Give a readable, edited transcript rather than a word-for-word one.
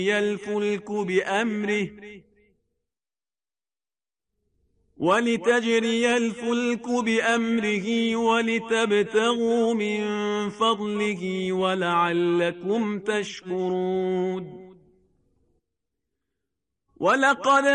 ولتجري الفلك بأمره ولتبتغوا من فضله ولعلكم تشكرون. ولقد